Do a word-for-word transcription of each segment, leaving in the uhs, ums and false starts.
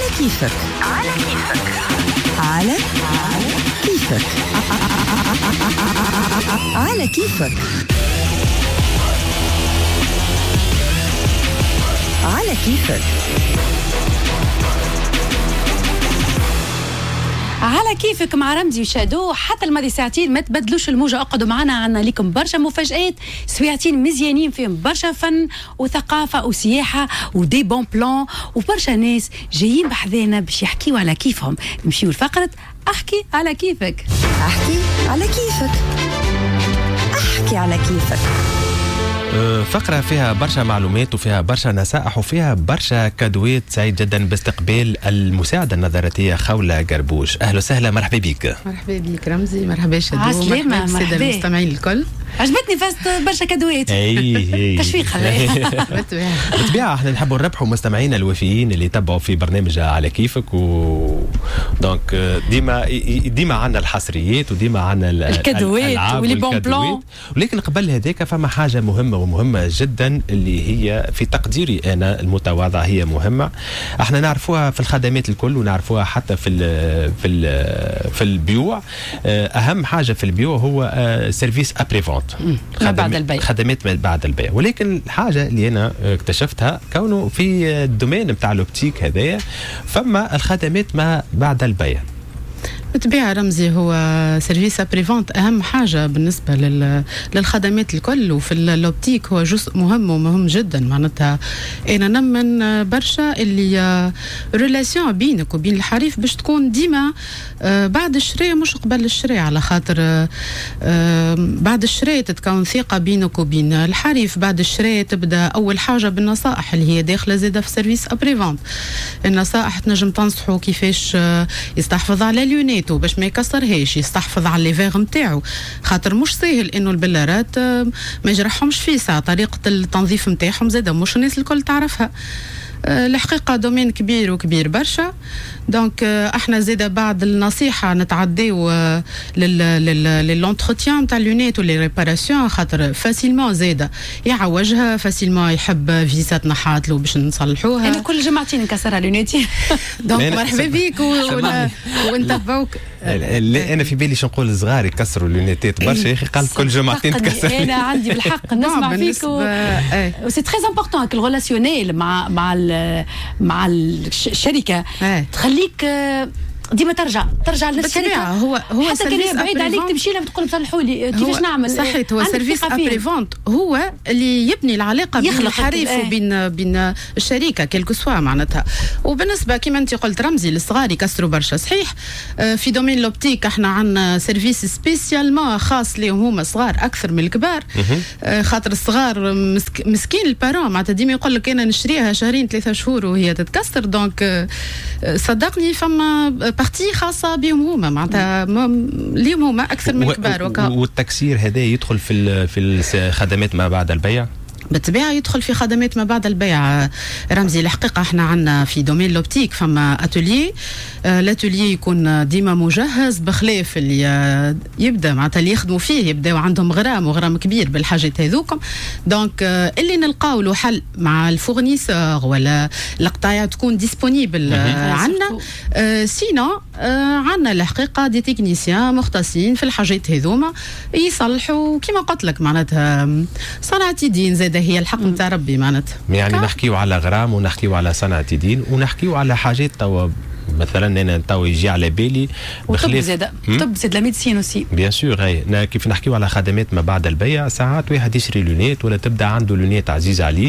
كيفك على كيفك على كيفك على كيفك على كيفك على كيفك مع رمزي وشادو. حتى الماضي ساعتين ما تبدلوش الموجة، اقعدوا معنا، عنا لكم برشا مفاجآت، سويعتين مزيانين فيهم برشا فن وثقافة وسياحة ودي بون بلان وبرشا ناس جايين بحذانا باش يحكيوا على كيفهم. نمشيو لفقرة احكي على كيفك. احكي على كيفك احكي على كيفك. فقرة فيها برشا معلومات وفيها برشا نصائح وفيها برشا كادوات. سعيد جدا باستقبال المساعدة النظرية خولة قربوش. أهلا وسهلا، مرحبا بك. مرحبا بك رمزي، مرحبا شادو، مرحبا بالسادة المستمعين الكل. عجبتني فاست برشا كادوات. اي تشويق هذا. بالطبيعة احنا نحبوا نربحوا مستمعينا الوفيين اللي يتبعوا في برنامج على كيفك، و دونك ديما ديما عندنا الحصريات وديما عندنا الكادوات واللي بون بلان. ولكن قبل هذاك فما حاجة مهمة ومهمة جدا اللي هي في تقديري أنا المتواضع هي مهمة. احنا نعرفوها في الخدمات الكل ونعرفوها حتى في ال في ال في البيوع. أهم حاجة في البيوع هو سيرفيس أبري فونت، ما بعد البيع، خدمات ما بعد البيع. ولكن الحاجة اللي أنا اكتشفتها كونه في الدومين بتاع لوبتيك هذايا فما الخدمات ما بعد البيع. بالطبيعة رمزي هو سيرفيس ابريفونت أهم حاجة بالنسبة لل... للخدمات الكل، وفي اللوبتيك هو جزء مهم ومهم جدا. معناتها أنا نمن برشا اللي ريلاسيون بينك وبين الحريف باش تكون ديما بعد الشراء مش قبل الشراء، على خاطر بعد الشراء تتكون ثقة بينك وبين الحريف. بعد الشراء تبدأ أول حاجة بالنصائح اللي هي داخلة زادة في سيرفيس ابريفونت. النصائح تنجم تنصحه كيفاش يستحفظ على اليونيت باش ما يكسرهاش، يستحفظ على الليفير نتاعو، خاطر مش سهل انه البلارات ما يجرحهمش فيه ساعة. طريقة التنظيف نتاعهم زاده مش الناس الكل تعرفها. الحقيقة دومين كبير وكبير برشا. دونك احنا زاده بعد النصيحة نتعديو للانتروتيان نتاع اللونيت ولي ريباراسيون، خاطر فاسيلمون زاده يعوجها، فاسيلمون يحب فيزات نحات له باش نصلحوها. انا كل جمعتين نكسرها لونيتي. دونك مرحبا بيك ونتبعوك. لا انا في بالي شو نقول صغار يكسروا اللونيتات برشا يا اخي، قال كل جمعتين تكسر. انا عندي بالحق نسمع فيك و سي تري امبورطون هاك الريلاسيونيل مع مع مع الشركه تخليك ديما ترجع ترجع للشركه. هو هو حتى كان بعيد عليك تمشي لهم تقول صلحوا لي كيفاش نعمل. صحيح، هو سيرفيس ابري فونت هو اللي يبني العلاقه بين الحريف اه. وبين بين الشركه كيلكو سوا معناتها. وبالنسبه كما انت قلت رمزي للصغار يكسروا برشا صحيح. في دومين لوبتيك احنا عندنا سيرفيس سبيسيالمون خاص لهم هما صغار اكثر من الكبار، خاطر الصغار مسكين البارون معناتها ديما يقول لك انا نشريها شهرين ثلاثة شهور وهي تتكسر. دونك صدقني فما بارتي خاصة بهم هما معناتها ليهم هما أكثر من الكبار. وكا والتكسير هذا يدخل في في الخدمات ما بعد البيع؟ بالطبيعة يدخل في خدمات ما بعد البيع رمزي. الحقيقة احنا عندنا في دومين لوبتيك فما اتوليي، الاتوليي يكون ديما مجهز بخلاف اللي يبدا معناتها اللي يخدموا فيه يبداو عندهم غرام وغرام كبير بالحاجات هذوكم. دونك اللي نلقاو له حل مع الفورنيسور ولا القطايع تكون ديسپونيبل عندنا. سينو عندنا الحقيقة دي تكنيسيان مختصين في الحاجات هذوما يصلحوا كما قلت لك معناتها صنعة دين زاد هي الحق نتاع ربي معناتها. يعني نحكيو على غرام ونحكيو على صنعة دين ونحكيو على حاجات توا مثلا انا تو يجي على بالي وطب زاد طب زاد لا ميديسين اوسي بيان سور. هاي كيف نحكيو على خدمات ما بعد البيع، ساعات واحد يشري لونيت ولا تبدا عنده لونيت عزيز عليه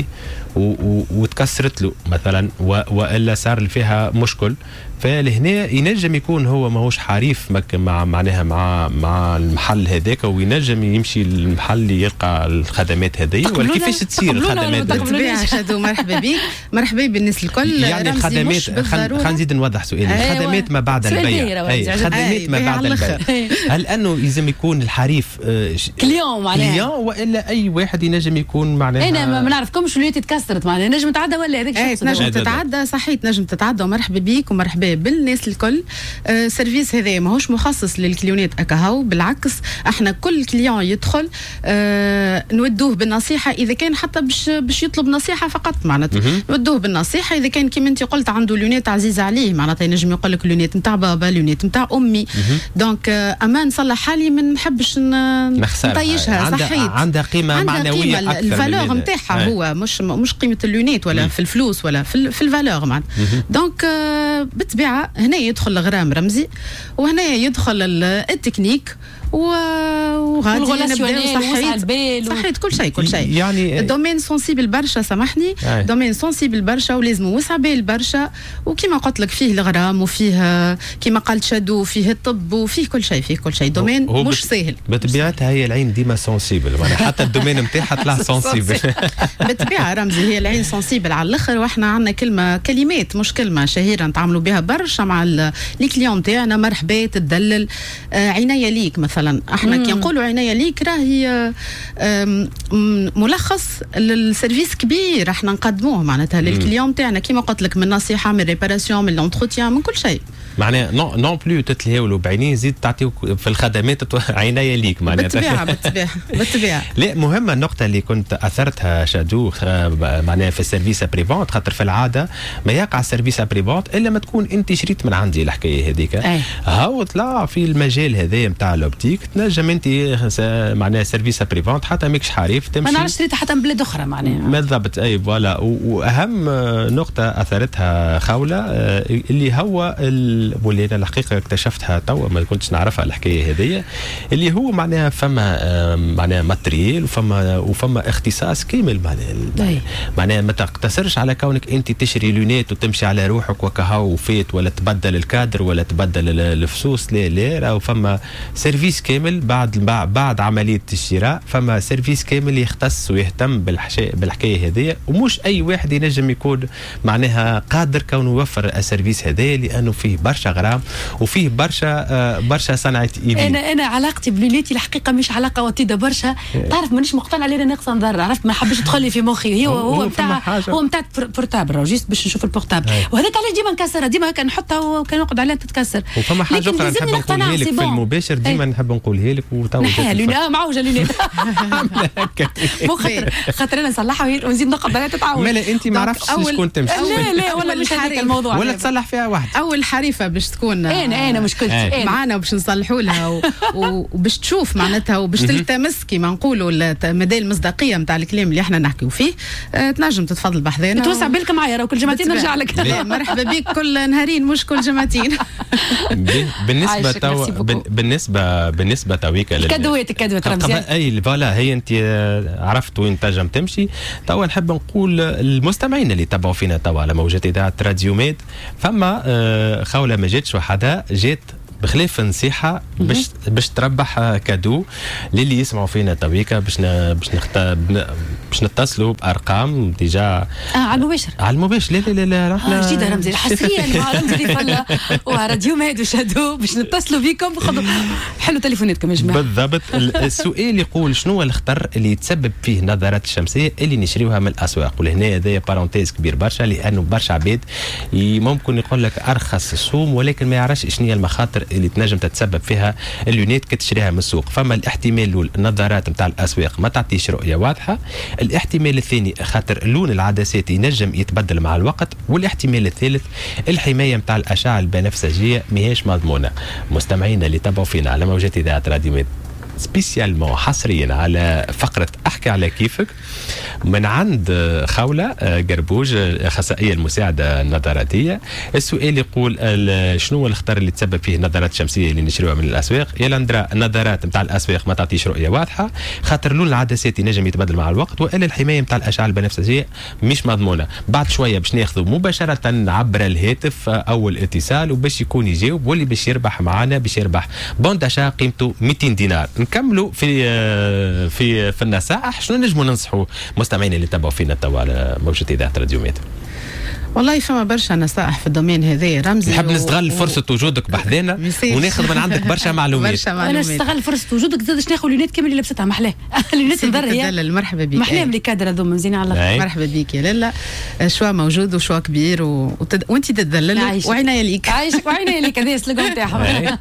وتكسرت له مثلا والا صار فيها مشكل، فلهنا ينجم يكون هو ماهوش حريف مع معناها مع مع المحل هذاك وينجم يمشي للمحل يلقى الخدمات هذه. ولا كيفاش تصير الخدمات؟ بالطبيعة شادو مرحبا بك، مرحبا بالناس الكل. يعني الخدمات خلينا نزيد نوضح سؤالي. الخدمات ما بعد البيع، اي خدمات ما بعد البيع، هل انه يلزم يكون الحريف كليون معناها كليون والا اي واحد ينجم يكون معناها؟ انا ما نعرفكمش اللي تتكسر تكسرت معناها نجم تتعدى ولا هذاك ايه تنجم تتعدى صحيح تنجم تتعدى ومرحبا بيك ومرحبا بالناس الكل. آه سيرفيس هذا ماهوش مخصص للكليونات اكاهو، بالعكس احنا كل كليون يدخل آه نودوه بالنصيحه اذا كان حتى باش باش يطلب نصيحه فقط معناتها نودوه بالنصيحه. اذا كان كيما انت قلت عنده لونيت عزيزه عليه معناتها ينجم يقول لك لونيت نتاع بابا لونيت نتاع امي دونك آه اما نصلح حالي ما نحبش نطيشها صحيح عندها قيمه معنويه اكثر. الفالور نتاعها هو مش مش قيمه اللونيت ولا مم. في الفلوس ولا في, في الفالور معناتها دونك آه بالطبيعه هنا يدخل الغرام رمزي وهنا يدخل التكنيك وغادي نبداو صحيت صحيت كل شيء كل شيء يعني الدومين سونسيبل برشا سامحني دومين سونسيبل برشا ولازم وسع بال برشا وكما قلت لك فيه الغرام وفيه كما قالت شادو فيه الطب وفيه كل شيء فيه كل شيء دومين مش سهل بطبيعتها هي العين ديما سونسيبل حتى الدومين نتاعها طلع سونسيبل بالطبيعه رمزي هي العين سونسيبل على الاخر واحنا عندنا كلمه كلمات مش كلمه شهيره نتعاملوا بها برشا مع لي كليون تاعنا مرحبا تدلل آه عنايه ليك مثلا احنا كي نقولوا عنايه ليك راهي ملخص للسيرفيس كبير احنا نقدموه معناتها للكليون تاعنا كيما قلت لك من نصيحه من ريباراسيون من لونتروتيان من كل شيء معناها نو نو بلو تتلهاولوا بعينين زيد تعطيو في الخدمات عنايه ليك معناتها بالطبيعه بالطبيعه بالطبيعه لا مهمه النقطه اللي كنت اثرتها شادو معناها في السيرفيس بريفونت خاطر في العاده ما يقع السيرفيس بريفونت الا ما تكون انت شريت من عندي الحكايه هذيك هاو طلع في المجال هذا نتاع لوبتيك تنجم انت معناها سيرفيس بريفونت حتى ماكش حريف تمشي انا شريت حتى من بلاد اخرى معناها بالضبط اي فوالا. واهم نقطه اثرتها خوله اللي هو واللي انا الحقيقه اكتشفتها توا ما كنتش نعرفها الحكايه هذه اللي هو معناها فما معناها ماتريال وفما وفما اختصاص كامل معناها معناها ما تقتصرش على كونك انت تشري لونيت وتمشي على روحك وكهو وفيت ولا تبدل الكادر ولا تبدل الفصوص لا لا راهو فما سيرفيس كامل بعد بعد عمليه الشراء فما سيرفيس كامل يختص ويهتم بالحكايه هذه ومش اي واحد ينجم يكون معناها قادر كونه يوفر السيرفيس هذا لانه فيه برشا غرام وفيه برشا برشا صنعه ايدي. انا انا علاقتي بلونيتي الحقيقه مش علاقه وطيده برشا تعرف مانيش مقتنعه عليها ناقصه نضر عرفت ما حبش تدخل لي في مخي هو هو بتاع هو بتاع بورتابل جيست باش نشوف البورتابل وهذاك علاش ديما نكسرها ديما هكا نحطها وكان نقعد عليها تتكسر. وفما حاجه اخرى نحب نقولها لك في المباشر ديما نحب نقولها لك وتوا لونيت معوجه لونيت مو خاطر خاطر انا نصلحها ونزيد نقعد عليها تتعود. مالا انت ما عرفتش شكون تمشي لا لا ولا مش هذاك الموضوع ولا تصلح فيها واحد اول حريفه باش تكون انا انا مشكلتي معانا باش نصلحوا لها وباش تشوف معناتها وباش تلتمس كيما نقولوا مدى المصداقيه نتاع الكلام اللي احنا نحكيو فيه أه تنجم تتفضل بحذانا توسع بالك معايا راه كل جمعتين نرجع لك. مرحبا بك كل نهارين مش كل جمعتين. بالنسبه تو بالنسبه بالنسبه تويك الكادوات الكادوات رمزي اي فوالا هي انت عرفت وين تنجم تمشي. توا نحب نقول المستمعين اللي تبعوا فينا توا على موجات اذاعه راديو ميد فما أه خوله ما جاتش وحدها جات بخلاف نصيحه باش باش تربح كادو للي يسمعوا فينا تويكا باش ن... باش نخت... باش نتصلوا بارقام ديجا اه على المباشر على المباشر لا لا لا احنا آه جديده رمزي حصريا مع رمزي اللي فلا وراديو ميد وشادو باش نتصلوا بكم خذوا حلوا تليفوناتكم يا جماعه. بالضبط. السؤال يقول شنو هو الخطر اللي يتسبب فيه النظارات الشمسيه اللي نشريوها من الاسواق ولهنا هذايا بارونتيز كبير برشا لانه برشا عباد ممكن يقول لك ارخص السوم ولكن ما يعرفش شنو هي المخاطر اللي تنجم تتسبب فيها اللونيت كي تشريها من السوق. فما الاحتمال الاول النظارات نتاع الاسواق ما تعطيش رؤيه واضحه، الاحتمال الثاني خاطر لون العدسات ينجم يتبدل مع الوقت، والاحتمال الثالث الحمايه نتاع الاشعه البنفسجيه ماهيش مضمونه. مستمعينا اللي تابعوا فينا على موجات اذاعه راديو ميد سبيسيالمون حصريا على فقرة أحكي على كيفك من عند خولة قربوج أخصائية المساعدة النظاراتية. السؤال يقول شنو هو الخطر اللي تسبب فيه النظارات الشمسية اللي نشروها من الأسواق؟ يا لندرا النظارات نتاع الأسواق ما تعطيش رؤية واضحة، خاطر لون العدسات ينجم يتبدل مع الوقت، وإلا الحماية نتاع الأشعة البنفسجية مش مضمونة. بعد شوية باش ناخذوا مباشرة عبر الهاتف أول اتصال وباش يكون يجاوب، واللي باش يربح معنا باش يربح بون داشا قيمته مئتين دينار. نكملوا في في في النصائح. شنو نجموا ننصحوا مستمعين اللي تابعوا فينا توا على موجة اذاعه راديو ميد؟ والله فما برشا نصائح في الدومين هذا رمزي. نحب نستغل فرصة وجودك بحذانا وناخذ من عندك برشا معلومات. برشا معلومات. انا نستغل فرصة وجودك زادش ناخذ لونيت كامل اللي لبستها محلاه. لونيت نظر هي مرحبا بك. محلاهم لي كادر هذوما مزيانين على الله. مرحبا بك يا لالا. شوا موجود وشوا كبير و... وتد... وانت تدلل وعينيا ليك. عايشك وعينيا ليك هذا السلوغان تاعها.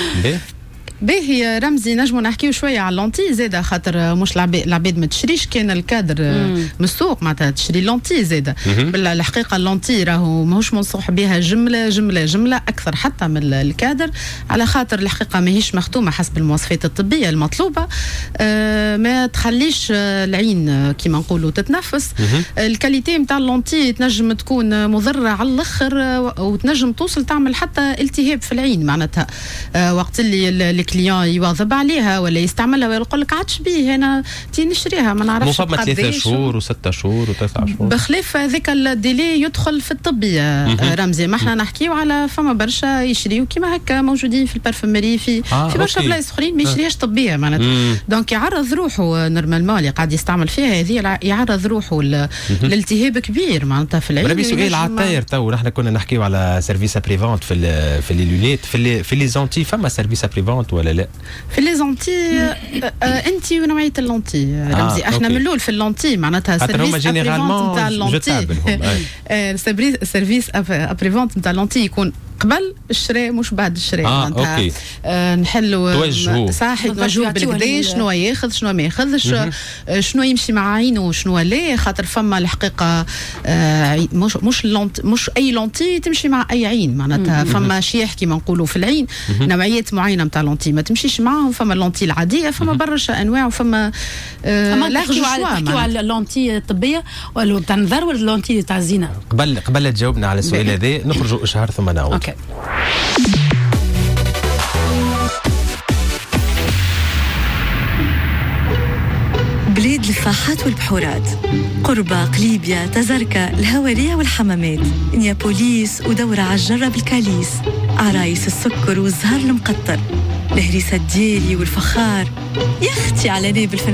باهي رمزي نجمو نحكيو شويه على اللونتي زاده خاطر مش العباد ما تشريش كان الكادر من السوق معناتها تشري لونتي زاده. بالحقيقه اللونتي راهو ماهوش منصوح بها جمله جمله جمله اكثر حتى من الكادر على خاطر الحقيقه ماهيش مختومه حسب المواصفات الطبيه المطلوبه. آه ما تخليش العين كيما نقولوا تتنفس. الكاليتي نتاع اللونتي تنجم تكون مضره على الاخر وتنجم توصل تعمل حتى التهاب في العين معناتها. آه وقت اللي الكليون يواظب عليها ولا يستعملها ويقول لك عادش بيه انا تي نشريها ما نعرفش قداش. ثلاثة شهور وستة شهور وتسعة شهور. بخلاف هذاك الديلي يدخل في الطبيه رمزي. ما احنا نحكيو على فما برشا يشريو كيما هكا موجودين في البارفومري في آه في برشا بلايص اخرين ما يشريهاش طبيه معناتها. دونك يعرض روحه نورمالمون اللي قاعد يستعمل فيها هذه يعرض روحه لالتهاب كبير معناتها في العين. ربي سؤال على الطاير تو نحن كنا نحكيو على سيرفيس بريفونت في ال في لي لونيت في لي في لي زونتي فما سيرفيس بريفونت ولا لا؟ في لي زونتي انت ونوعيه اللونتي رمزي. آه، احنا من الاول في اللونتي معناتها سيرفيس ابريفونت نتاع اللونتي. سيرفيس ابريفونت نتاع اللونتي يكون قبل الشراء مش بعد الشراء. آه، أوكي. آه نحلوا توجهوا صح توجهوا بالكدا شنو ياخذ شنو ما ياخذش شنو يمشي مع عينه وشنو لا خاطر فما الحقيقه آه مش مش لونت مش اي لونتي تمشي مع اي عين معناتها. فما شيح كيما نقولوا في العين نوعيات معينه نتاع لونتي ما تمشيش معاهم. فما اللونتي العاديه فما برشا انواع وفما آه لا نحكيو على اللونتي الطبيه ولا تاع النظر ولا اللونتي تاع الزينه. قبل قبل تجاوبنا على السؤال هذا نخرجوا اشهار ثم نعود. اوكي. بلاد الفاحات والبحورات قربة قليبيا تزركة الهوارية والحمامات نيابوليس ودورة عالجرة بالكاليس عرايس السكر والزهر المقطر الهريسة الديري والفخار يا اختي على ناب الفن